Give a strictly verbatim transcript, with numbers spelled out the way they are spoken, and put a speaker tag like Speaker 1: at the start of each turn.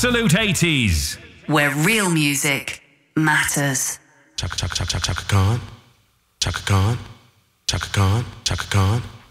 Speaker 1: Absolute eighties.
Speaker 2: Where real music matters.
Speaker 3: Chaka chaka chaka chaka Khan. Chaka Khan. Chaka Khan. Chaka Khan.